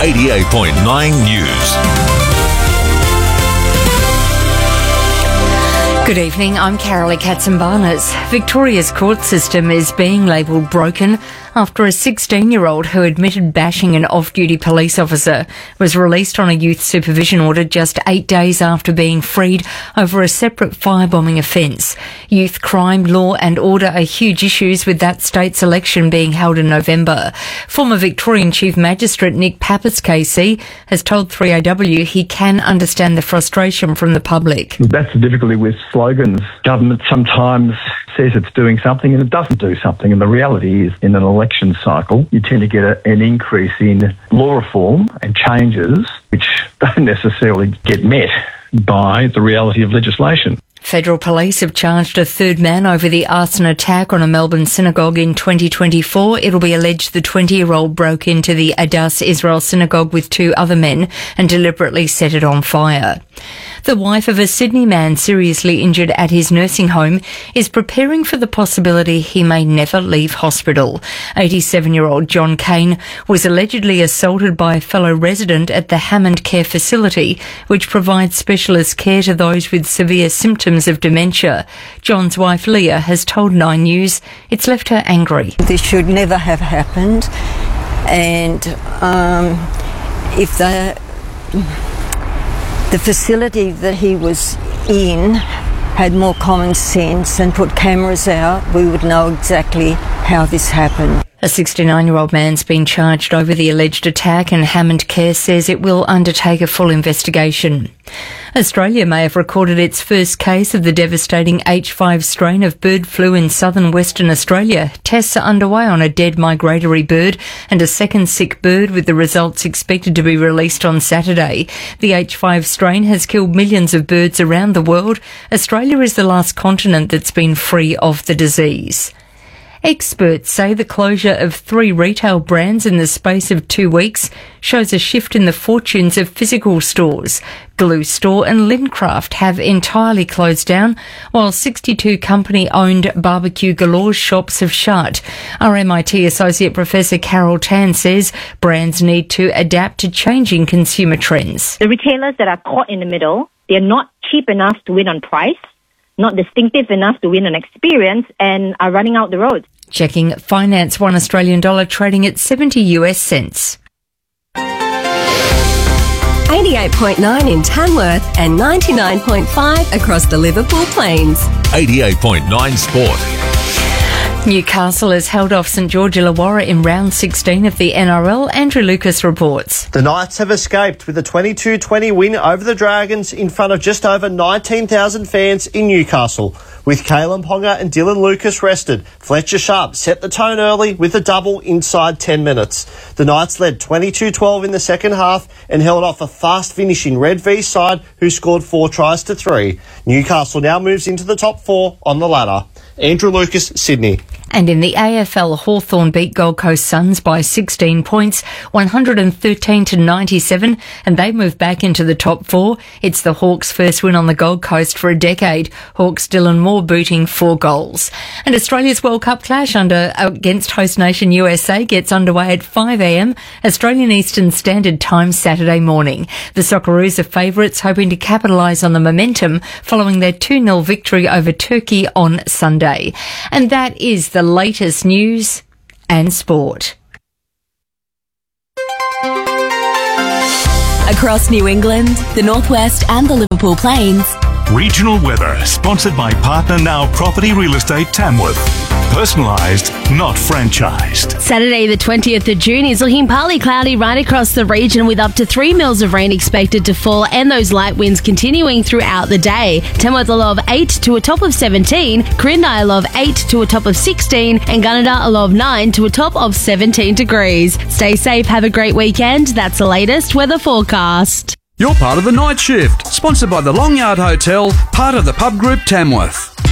88.9 News. Good evening, I'm Carolee Katzenbarnes. Victoria's court system is being labelled broken after a 16-year-old who admitted bashing an off-duty police officer was released on a youth supervision order just 8 days after being freed over a separate firebombing offence. Youth crime, law and order are huge issues with that state's election being held in November. Former Victorian Chief Magistrate Nick Pappas KC has told 3AW he can understand the frustration from the public. That's the difficulty with slogans. Government sometimes says it's doing something and it doesn't do something, and the reality is in an election cycle you tend to get an increase in law reform and changes which don't necessarily get met by the reality of legislation. Federal police have charged a third man over the arson attack on a Melbourne synagogue in 2024. It'll be alleged the 20-year-old broke into the Adass Israel synagogue with two other men and deliberately set it on fire. The wife of a Sydney man seriously injured at his nursing home is preparing for the possibility he may never leave hospital. 87-year-old John Kane was allegedly assaulted by a fellow resident at the Hammond Care Facility, which provides specialist care to those with severe symptoms of dementia. John's wife Leah has told Nine News it's left her angry. This should never have happened, and if the facility that he was in had more common sense and put cameras out, we would know exactly how this happened. A 69-year-old man's been charged over the alleged attack, and Hammond Care says it will undertake a full investigation. Australia may have recorded its first case of the devastating H5 strain of bird flu in southern Western Australia. Tests are underway on a dead migratory bird and a second sick bird, with the results expected to be released on Saturday. The H5 strain has killed millions of birds around the world. Australia is the last continent that's been free of the disease. Experts say the closure of 3 retail brands in the space of 2 weeks shows a shift in the fortunes of physical stores. Glue Store and Lincraft have entirely closed down, while 62 company-owned Barbecue Galore shops have shut. RMIT Associate Professor Carol Tan says brands need to adapt to changing consumer trends. The retailers that are caught in the middle, they're not cheap enough to win on price, not distinctive enough to win on experience, and are running out the road. Checking finance, $1 Australian dollar trading at 70 US cents. 88.9 in Tamworth and 99.5 across the Liverpool Plains. 88.9 Sport. Newcastle has held off St George Illawarra in round 16 of the NRL. Andrew Lucas reports. The Knights have escaped with a 22-20 win over the Dragons in front of just over 19,000 fans in Newcastle. With Caleb Ponga and Dylan Lucas rested, Fletcher Sharp set the tone early with a double inside 10 minutes. The Knights led 22-12 in the second half and held off a fast-finishing Red V side who scored 4 tries to 3. Newcastle now moves into the top 4 on the ladder. Andrew Lucas, Sydney. And in the AFL, Hawthorn beat Gold Coast Suns by 16 points, 113-97, and they move back into the top 4. It's the Hawks' first win on the Gold Coast for a decade. Hawks' Dylan Moore booting 4 goals. And Australia's World Cup clash against host nation USA gets underway at 5 a.m. Australian Eastern Standard Time Saturday morning. The Socceroos are favourites, hoping to capitalise on the momentum following their 2-0 victory over Turkey on Sunday. And that is the latest news and sport. Across New England, the Northwest and the Liverpool Plains. Regional weather, sponsored by Partner Now Property Real Estate Tamworth. Personalised, not franchised. Saturday the 20th of June is looking partly cloudy right across the region, with up to 3 mils of rain expected to fall and those light winds continuing throughout the day. Tamworth a low of 8 to a top of 17, Corindi a low of 8 to a top of 16, and Gunnedah a low of 9 to a top of 17 degrees. Stay safe, have a great weekend. That's the latest weather forecast. You're part of the Night Shift, sponsored by the Long Yard Hotel, part of the Pub Group Tamworth.